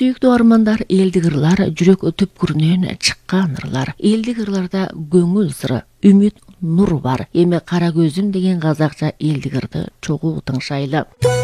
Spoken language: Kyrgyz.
Sүйүктүү армандар, элдик ырлар, жүрөк түпкүрүнөн чыккан ырлар. Элдик ырларда көңүл сыры, үмүт, нур бар. Эми кара көзүм деген казакча элдик ырды чогуу тыңшайлы.